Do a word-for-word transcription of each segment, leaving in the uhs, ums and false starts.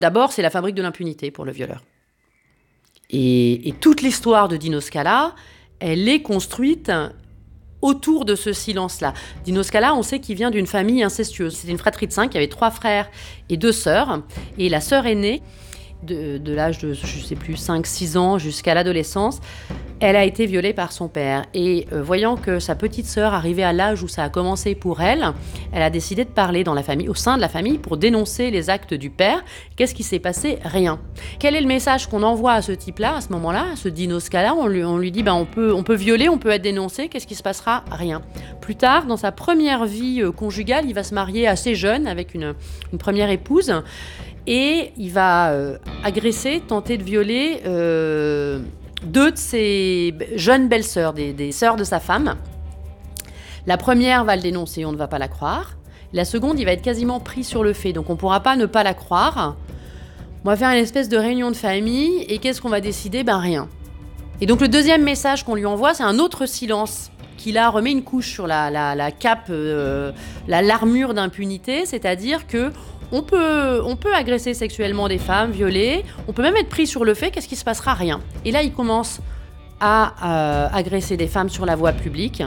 D'abord, c'est la fabrique de l'impunité pour le violeur. Et, et toute l'histoire de Dino Scala, elle est construite autour de ce silence-là. Dino Scala, on sait qu'il vient d'une famille incestueuse. C'était une fratrie de cinq, il y avait trois frères et deux sœurs. Et la sœur aînée, de, de l'âge de, je ne sais plus, cinq six ans jusqu'à l'adolescence, elle a été violée par son père. Et euh, voyant que sa petite sœur arrivait à l'âge où ça a commencé pour elle, elle a décidé de parler dans la famille, au sein de la famille, pour dénoncer les actes du père. Qu'est-ce qui s'est passé ? Rien. Quel est le message qu'on envoie à ce type-là, à ce moment-là, à ce Dino Scala ? On lui, on lui dit, ben, on peut, on peut violer, on peut être dénoncé. Qu'est-ce qui se passera ? Rien. Plus tard, dans sa première vie euh, conjugale, il va se marier assez jeune avec une, une première épouse. Et il va euh, agresser, tenter de violer euh, deux de ses jeunes belles-sœurs, des, des sœurs de sa femme. La première va le dénoncer, on ne va pas la croire. La seconde, il va être quasiment pris sur le fait, donc on ne pourra pas ne pas la croire. On va faire une espèce de réunion de famille, et qu'est-ce qu'on va décider ? Ben rien. Et donc le deuxième message qu'on lui envoie, c'est un autre silence, qui là remet une couche sur la, la, la cape, euh, la, l'armure d'impunité, c'est-à-dire que On peut, on peut agresser sexuellement des femmes, violer, on peut même être pris sur le fait, qu'est-ce qui se passera ? Rien. Et là, il commence à euh, agresser des femmes sur la voie publique,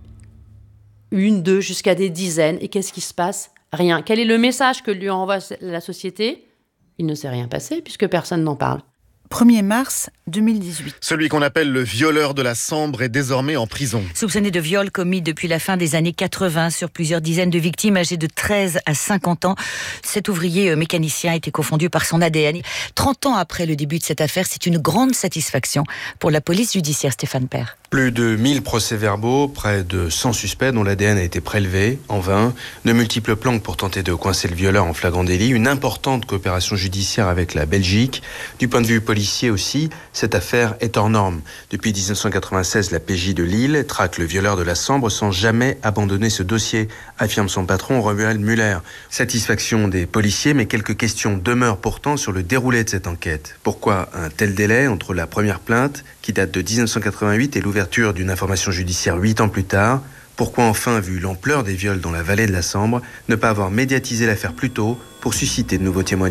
une, deux, jusqu'à des dizaines, et qu'est-ce qui se passe ? Rien. Quel est le message que lui envoie la société ? Il ne s'est rien passé, puisque personne n'en parle. premier mars deux mille dix-huit. Celui qu'on appelle le violeur de la Sambre est désormais en prison. Soupçonné de viol commis depuis la fin des années quatre-vingts sur plusieurs dizaines de victimes âgées de treize à cinquante ans, cet ouvrier mécanicien a été confondu par son A D N. trente ans après le début de cette affaire, c'est une grande satisfaction pour la police judiciaire. Stéphane Père. Plus de mille procès-verbaux, près de cent suspects dont l'A D N a été prélevé, en vain. De multiples plans pour tenter de coincer le violeur en flagrant délit. Une importante coopération judiciaire avec la Belgique. Du point de vue policier aussi, cette affaire est hors norme. Depuis dix-neuf cent quatre-vingt-seize, la P J de Lille traque le violeur de la Sambre sans jamais abandonner ce dossier, affirme son patron Romuald Muller. Satisfaction des policiers, mais quelques questions demeurent pourtant sur le déroulé de cette enquête. Pourquoi un tel délai entre la première plainte, qui date de dix-neuf cent quatre-vingt-huit, et l'ouverture d'une information judiciaire huit ans plus tard ? Pourquoi enfin, vu l'ampleur des viols dans la vallée de la Sambre, ne pas avoir médiatisé l'affaire plus tôt pour susciter de nouveaux témoignages ?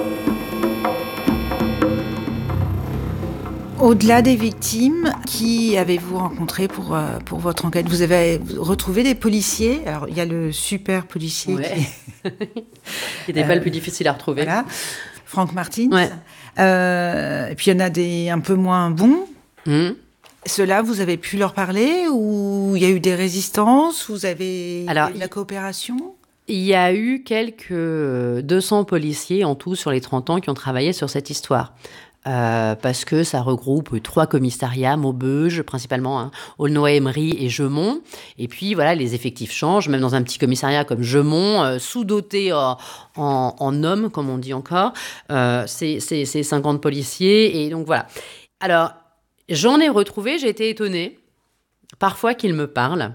Au-delà des victimes, qui avez-vous rencontré pour, euh, pour votre enquête ? Vous avez retrouvé des policiers ? Alors, il y a le super policier ouais. qui... qui n'était euh, pas le plus difficile à retrouver. Voilà. Franck Martins. Ouais. Euh, et puis, il y en a des un peu moins bons. Mmh. Ceux-là, vous avez pu leur parler ? Ou il y a eu des résistances ? Vous avez Alors, eu de la coopération ? Il y a eu quelques deux cents policiers en tout sur les trente ans qui ont travaillé sur cette histoire. Euh, parce que ça regroupe trois commissariats, Maubeuge principalement, hein, Aulnoy-Emery et Jeumont. Et puis voilà, les effectifs changent, même dans un petit commissariat comme Jeumont, euh, sous-doté euh, en, en hommes, comme on dit encore, euh, c'est, c'est, c'est cinquante policiers. Et donc voilà. Alors, j'en ai retrouvé, j'ai été étonnée, parfois qu'ils me parlent.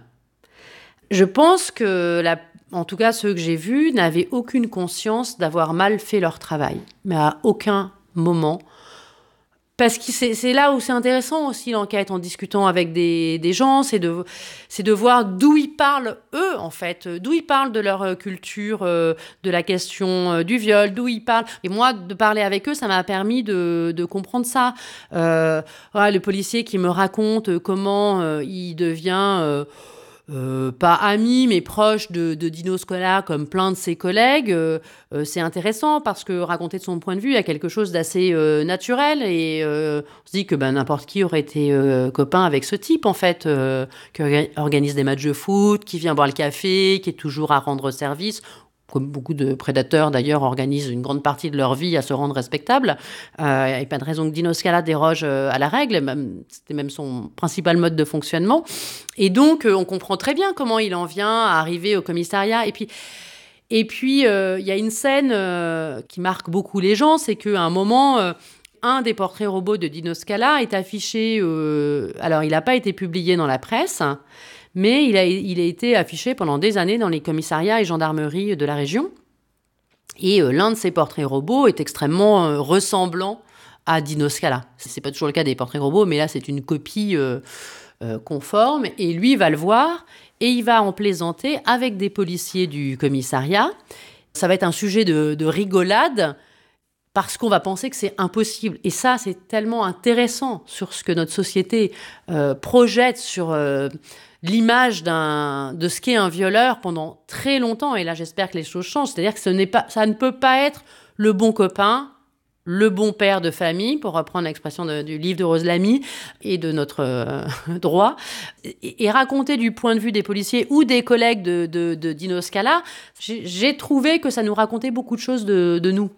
Je pense que, la, en tout cas ceux que j'ai vus, n'avaient aucune conscience d'avoir mal fait leur travail, mais à aucun moment. Parce que c'est, c'est là où c'est intéressant aussi l'enquête, en discutant avec des, des gens, c'est de, c'est de voir d'où ils parlent eux, en fait, d'où ils parlent de leur culture, euh, de la question euh, du viol, d'où ils parlent. Et moi, de parler avec eux, ça m'a permis de, de comprendre ça. Euh, voilà, le policier qui me raconte comment euh, il devient... Euh, Euh, pas ami, mais proche de, de Dino Scala, comme plein de ses collègues, euh, euh, c'est intéressant parce que raconter de son point de vue, il y a quelque chose d'assez euh, naturel et euh, on se dit que ben, n'importe qui aurait été euh, copain avec ce type, en fait, euh, qui organise des matchs de foot, qui vient boire le café, qui est toujours à rendre service, comme beaucoup de prédateurs d'ailleurs organisent une grande partie de leur vie à se rendre respectables. Euh, il n'y a pas de raison que Dino Scala déroge à la règle, même, c'était même son principal mode de fonctionnement. Et donc, on comprend très bien comment il en vient à arriver au commissariat. Et puis, et puis, euh, il y a une scène euh, qui marque beaucoup les gens, c'est qu'à un moment... Euh, un des portraits robots de Dino Scala est affiché... Euh, alors, il n'a pas été publié dans la presse, mais il a, il a été affiché pendant des années dans les commissariats et gendarmeries de la région. Et euh, l'un de ces portraits robots est extrêmement euh, ressemblant à Dino Scala. Ce n'est pas toujours le cas des portraits robots, mais là, c'est une copie euh, euh, conforme. Et lui va le voir et il va en plaisanter avec des policiers du commissariat. Ça va être un sujet de, de rigolade. parce qu'on va penser que c'est impossible. Et ça, c'est tellement intéressant sur ce que notre société euh, projette sur euh, l'image d'un, de ce qu'est un violeur pendant très longtemps. Et là, j'espère que les choses changent. C'est-à-dire que ce n'est pas, ça ne peut pas être le bon copain, le bon père de famille, pour reprendre l'expression de, du livre de Rose Lamy et de notre euh, droit, et, et raconter du point de vue des policiers ou des collègues de, de, de Dino Scala, j'ai, j'ai trouvé que ça nous racontait beaucoup de choses de, de nous.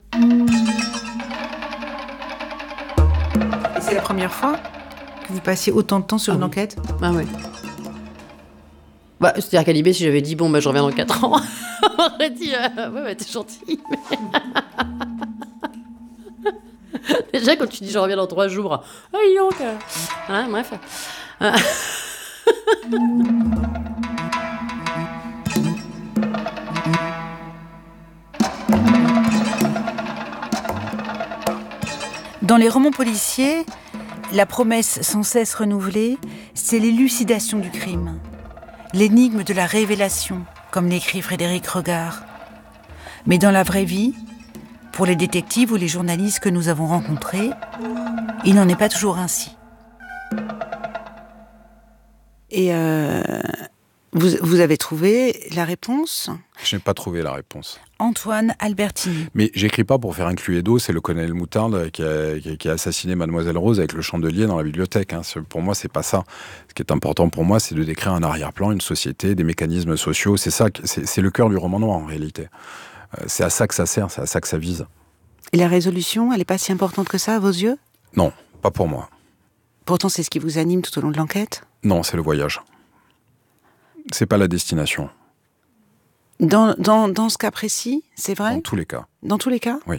Et c'est la première fois que vous passiez autant de temps sur ah une oui. enquête ? Ah oui. Bah, c'est-à-dire qu'à Libé, si j'avais dit, bon, bah, je reviens dans quatre ans, on aurait dit, euh, ouais, ouais, t'es gentil. Mais... Déjà, quand tu dis je reviens dans trois jours, ah, il y a encore. Hein, bref. Dans les romans policiers, la promesse sans cesse renouvelée, c'est l'élucidation du crime. L'énigme de la révélation, comme l'écrit Frédéric Regard. Mais dans la vraie vie, pour les détectives ou les journalistes que nous avons rencontrés, il n'en est pas toujours ainsi. Et euh, vous, vous avez trouvé la réponse ? Je n'ai pas trouvé la réponse. Antoine Albertini. Mais j'écris pas pour faire un Cluedo, c'est le colonel Moutarde qui a, qui, a, qui a assassiné Mademoiselle Rose avec le chandelier dans la bibliothèque. Hein. Pour moi, c'est pas ça. Ce qui est important pour moi, c'est de décrire un arrière-plan, une société, des mécanismes sociaux. C'est ça, c'est, c'est le cœur du roman noir en réalité. C'est à ça que ça sert, c'est à ça que ça vise. Et la résolution, elle n'est pas si importante que ça à vos yeux ? Non, pas pour moi. Pourtant, c'est ce qui vous anime tout au long de l'enquête ? Non, c'est le voyage. C'est pas la destination. Dans, dans, dans ce cas précis, c'est vrai ? Dans tous les cas. Dans tous les cas ? Oui.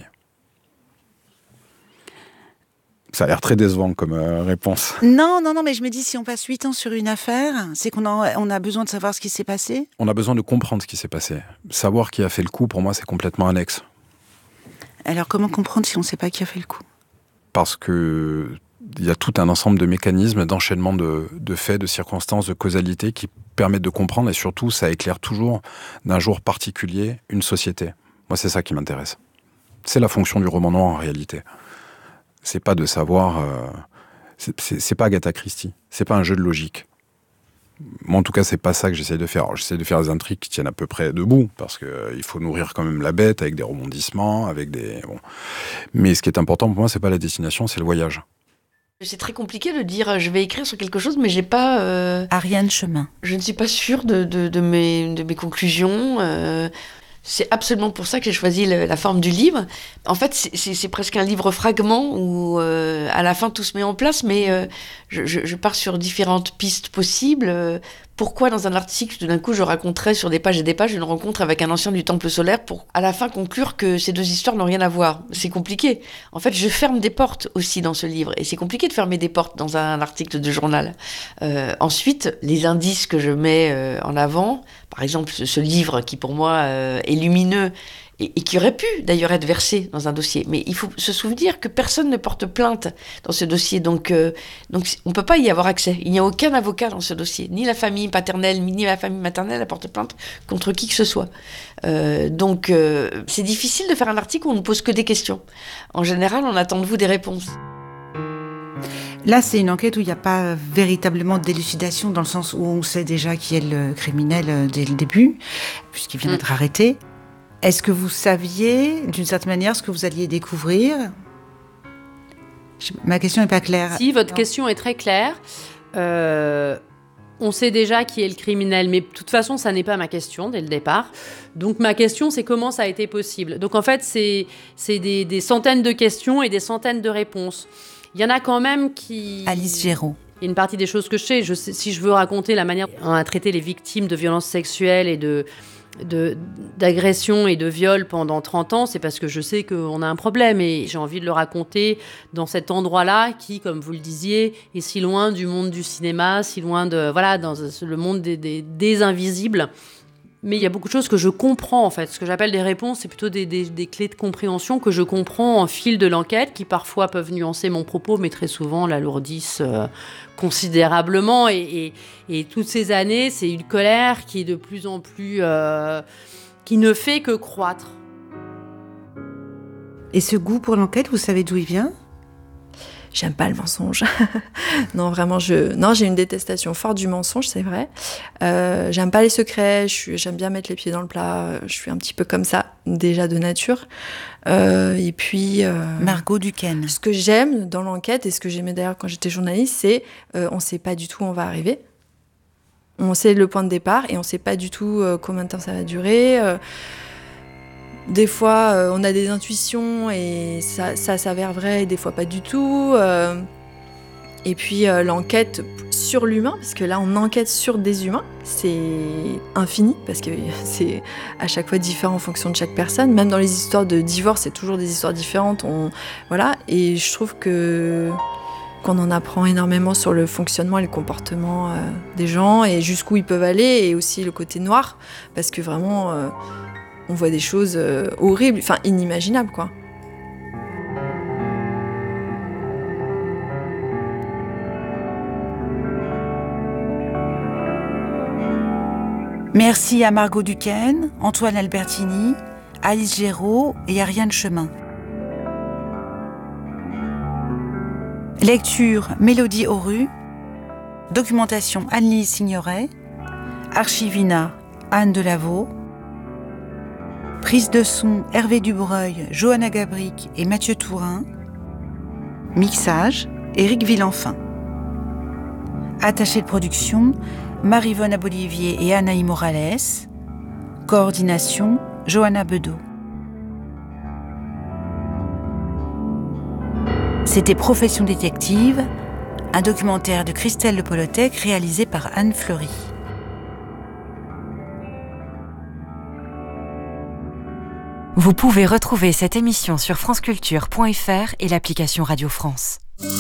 Ça a l'air très décevant comme euh, réponse. Non, non, non, mais je me dis, si on passe huit ans sur une affaire, c'est qu'on a, on a besoin de savoir ce qui s'est passé ? On a besoin de comprendre ce qui s'est passé. Savoir qui a fait le coup, pour moi, c'est complètement annexe. Alors, comment comprendre si on ne sait pas qui a fait le coup ? Parce que il y a tout un ensemble de mécanismes, d'enchaînement de, de faits, de circonstances, de causalité qui permettent de comprendre, et surtout, ça éclaire toujours, d'un jour particulier, une société. Moi, c'est ça qui m'intéresse. C'est la fonction du roman noir, en réalité. C'est pas de savoir... Euh, c'est, c'est, c'est pas Agatha Christie. C'est pas un jeu de logique. Moi, en tout cas, c'est pas ça que j'essaie de faire. Alors, j'essaie de faire des intrigues qui tiennent à peu près debout, parce qu'il euh, faut nourrir quand même la bête avec des rebondissements, avec des... Bon. Mais ce qui est important pour moi, c'est pas la destination, c'est le voyage. C'est très compliqué de dire je vais écrire sur quelque chose, mais j'ai pas. Euh... Ariane Chemin. Je ne suis pas sûre de, de, de, mes, de mes conclusions. Euh... C'est absolument pour ça que j'ai choisi le, la forme du livre. En fait, c'est, c'est, c'est presque un livre fragment où, euh, à la fin, tout se met en place, mais euh, je, je, je pars sur différentes pistes possibles. Euh, pourquoi, dans un article, tout d'un coup, je raconterais sur des pages et des pages une rencontre avec un ancien du Temple solaire pour, à la fin, conclure que ces deux histoires n'ont rien à voir. C'est compliqué. En fait, je ferme des portes aussi dans ce livre, et c'est compliqué de fermer des portes dans un article de journal. Euh, ensuite, les indices que je mets euh, en avant, par exemple, ce, ce livre qui, pour moi, euh, est lumineux et, et qui aurait pu d'ailleurs être versé dans un dossier. Mais il faut se souvenir que personne ne porte plainte dans ce dossier, donc, euh, donc on ne peut pas y avoir accès. Il n'y a aucun avocat dans ce dossier, ni la famille paternelle, ni la famille maternelle ne porte plainte contre qui que ce soit. Euh, donc euh, c'est difficile de faire un article où on ne pose que des questions. En général, on attend de vous des réponses. Là, c'est une enquête où il n'y a pas véritablement d'élucidation, dans le sens où on sait déjà qui est le criminel dès le début, puisqu'il vient d'être mmh. arrêté. Est-ce que vous saviez, d'une certaine manière, ce que vous alliez découvrir ? Je... Ma question n'est pas claire. Si, votre non. question est très claire. Euh, on sait déjà qui est le criminel, mais de toute façon, ça n'est pas ma question dès le départ. Donc, ma question, c'est comment ça a été possible. Donc, en fait, c'est, c'est des, des centaines de questions et des centaines de réponses. Il y en a quand même qui... Alice Géraud. Il y a une partie des choses que je sais. Je sais si je veux raconter la manière dont on a traité les victimes de violences sexuelles et de... De, d'agression et de viol pendant trente ans, c'est parce que je sais qu'on a un problème et j'ai envie de le raconter dans cet endroit-là qui, comme vous le disiez, est si loin du monde du cinéma, si loin de... Voilà, dans le monde des, des, des invisibles. Mais il y a beaucoup de choses que je comprends, en fait. Ce que j'appelle des réponses, c'est plutôt des, des, des clés de compréhension que je comprends en fil de l'enquête, qui parfois peuvent nuancer mon propos, mais très souvent l'alourdissent euh, considérablement. Et, et, et toutes ces années, c'est une colère qui est de plus en plus... Euh, qui ne fait que croître. Et ce goût pour l'enquête, vous savez d'où il vient ? J'aime pas le mensonge. non, vraiment, je... non, j'ai une détestation forte du mensonge, c'est vrai. Euh, j'aime pas les secrets, je suis... j'aime bien mettre les pieds dans le plat. Je suis un petit peu comme ça, déjà de nature. Euh, et puis... Euh... Margot Duquesne. Ce que j'aime dans l'enquête, et ce que j'aimais d'ailleurs quand j'étais journaliste, c'est euh, on sait pas du tout où on va arriver. On sait le point de départ, et on sait pas du tout euh, combien de temps ça va durer. Euh... Des fois, euh, on a des intuitions et ça, ça s'avère vrai, et des fois pas du tout. Euh, et puis euh, l'enquête sur l'humain, parce que là on enquête sur des humains, c'est infini, parce que c'est à chaque fois différent en fonction de chaque personne. Même dans les histoires de divorce, c'est toujours des histoires différentes. On, voilà, et je trouve que qu'on en apprend énormément sur le fonctionnement et le comportement euh, des gens, et jusqu'où ils peuvent aller, et aussi le côté noir, parce que vraiment... Euh, on voit des choses euh, horribles, enfin inimaginables, quoi. Merci à Margot Duquesne, Antoine Albertini, Alice Géraud et Ariane Chemin. Lecture Mélodie Auru. Documentation Anne-Lise Signoret. Archivina Anne Delaveau. Prise de son Hervé Dubreuil, Johanna Gabric et Mathieu Tourin. Mixage Éric Villenfin. Attaché de production Marie-Vonne Abolivier et Anaï Morales. Coordination Johanna Bedeau. C'était Profession détective, un documentaire de Christelle Le Polotec réalisé par Anne Fleury. Vous pouvez retrouver cette émission sur franceculture point f r et l'application Radio France.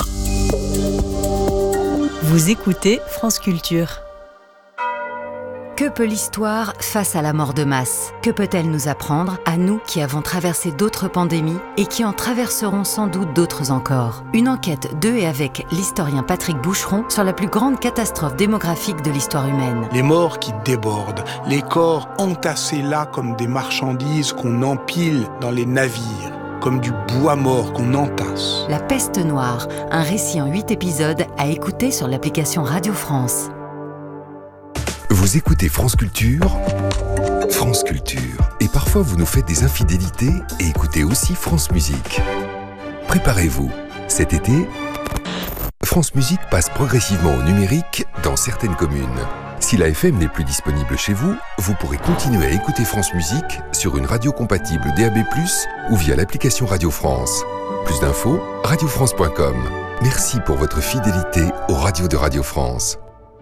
Vous écoutez France Culture. Que peut l'histoire face à la mort de masse ? Que peut-elle nous apprendre, à nous qui avons traversé d'autres pandémies et qui en traverseront sans doute d'autres encore ? Une enquête de et avec l'historien Patrick Boucheron sur la plus grande catastrophe démographique de l'histoire humaine. Les morts qui débordent, les corps entassés là comme des marchandises qu'on empile dans les navires, comme du bois mort qu'on entasse. La peste noire, un récit en huit épisodes à écouter sur l'application Radio France. Vous écoutez France Culture, France Culture. Et parfois vous nous faites des infidélités et écoutez aussi France Musique. Préparez-vous, cet été, France Musique passe progressivement au numérique dans certaines communes. Si la F M n'est plus disponible chez vous, vous pourrez continuer à écouter France Musique sur une radio compatible D A B plus, ou via l'application Radio France. Plus d'infos, radio france point com. Merci pour votre fidélité aux radios de Radio France.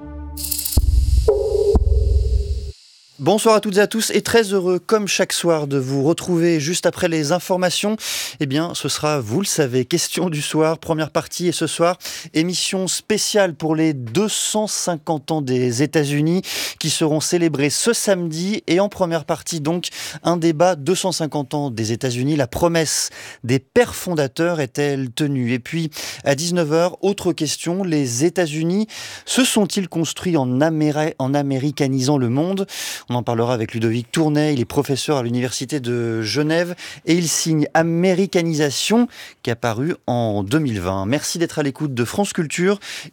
Bonsoir à toutes et à tous et très heureux comme chaque soir de vous retrouver juste après les informations. Eh bien ce sera, vous le savez, question du soir, première partie, et ce soir émission spéciale pour les deux cent cinquante ans des États-Unis qui seront célébrés ce samedi, et en première partie donc un débat deux cent cinquante ans des États-Unis, la promesse des pères fondateurs est-elle tenue ? Et puis à dix-neuf heures, autre question, les États-Unis se sont-ils construits en, Améri- en américanisant le monde ? On en parlera avec Ludovic Tournay, il est professeur à l'Université de Genève et il signe Américanisation qui est apparu en deux mille vingt. Merci d'être à l'écoute de France Culture.